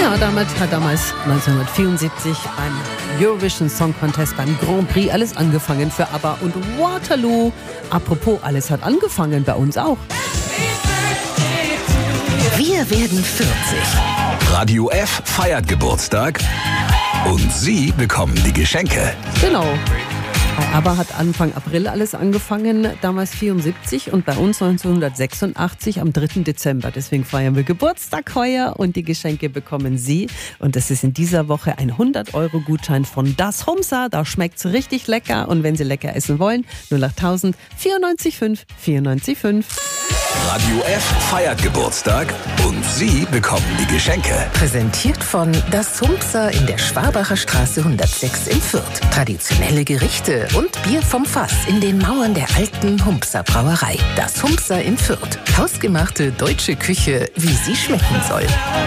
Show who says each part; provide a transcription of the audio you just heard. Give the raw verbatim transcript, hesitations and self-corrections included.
Speaker 1: Ja, damit hat damals neunzehnhundertvierundsiebzig beim Eurovision Song Contest, beim Grand Prix alles angefangen für ABBA und Waterloo. Apropos, alles hat angefangen bei uns auch.
Speaker 2: Wir werden vierzig.
Speaker 3: Radio F feiert Geburtstag und Sie bekommen die Geschenke.
Speaker 1: Genau. Bei ABBA hat Anfang April alles angefangen, damals vierundsiebzig, und bei uns neunzehnhundertsechsundachtzig am dritten Dezember. Deswegen feiern wir Geburtstag heuer und die Geschenke bekommen Sie. Und das ist in dieser Woche ein hundert-Euro-Gutschein von Das Humsa. Da schmeckt's richtig lecker. Und wenn Sie lecker essen wollen, null acht tausend vierundneunzig fünf vierundneunzig fünf.
Speaker 3: Radio F feiert Geburtstag und Sie bekommen die Geschenke.
Speaker 2: Präsentiert von Das Humsa in der Schwabacher Straße hundertsechs in Fürth. Traditionelle Gerichte und Bier vom Fass in den Mauern der alten Humsa Brauerei. Das Humsa in Fürth. Hausgemachte deutsche Küche, wie sie schmecken soll.